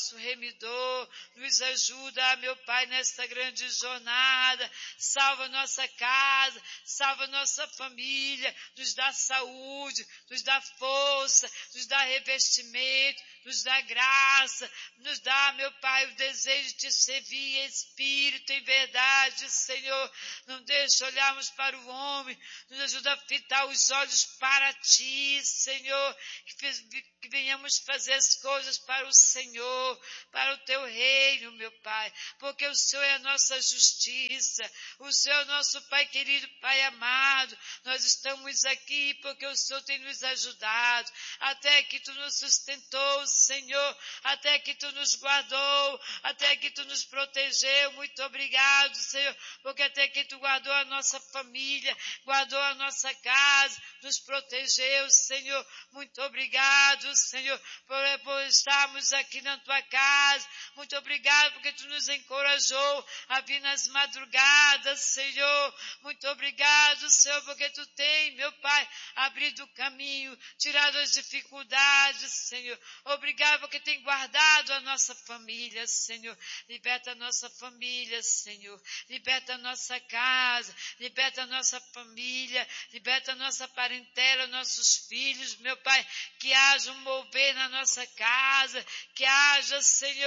nosso remidor, nos ajuda, meu Pai, nesta grande jornada, salva nossa casa, salva nossa família, nos dá saúde, nos dá força, nos dá revestimento, nos dá graça, nos dá, meu Pai, o desejo de te servir em espírito, em verdade, Senhor. Não deixe olharmos para o homem, nos ajuda a fitar os olhos para ti, Senhor, que venhamos fazer as coisas para o Senhor, para o teu reino, meu Pai, porque o Senhor é a nossa justiça, o Senhor é o nosso Pai querido, Pai amado. Nós estamos aqui porque o Senhor tem nos ajudado, até que tu nos sustentou, Senhor, até que tu nos guardou, até que tu nos protegeu. Muito obrigado, Senhor, porque até que tu guardou a nossa família, guardou a nossa casa, nos protegeu, Senhor. Muito obrigado, Senhor, por estarmos aqui na tua casa. Muito obrigado porque tu nos encorajou a vir nas madrugadas, Senhor. Muito obrigado, Senhor, porque tu tem, meu Pai, abrido o caminho, tirado as dificuldades, Senhor. Obrigado porque tem guardado a nossa família, Senhor. Liberta a nossa família, Senhor. Liberta a nossa casa, liberta a nossa família, liberta a nossa parentela, nossos filhos, meu Pai, que haja um mover na nossa casa, que haja, Senhor,